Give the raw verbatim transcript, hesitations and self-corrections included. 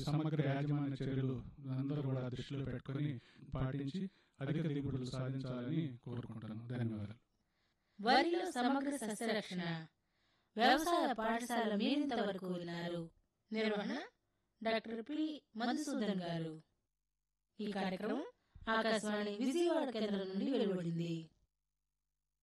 సమగ్ర యాజమాన్య చర్యలు అందరూ కూడా దృష్టిలో పెట్టుకొని పాటించి అధిక దిగుబడులు సాధించాలని కోరుకుంటాను. ధన్యవాదాలు. వరిలో సమగ్ర సస్యరక్షణ వ్యవసాయ పాఠశాల మీరింతవరకు విన్నారు. నిర్వహణ డాక్టర్ పి మధుసూదన్ గారు. ఈ కార్యక్రమం ఆకాశవాణి విజయవాడ కేంద్రం నుండి వెలువడింది.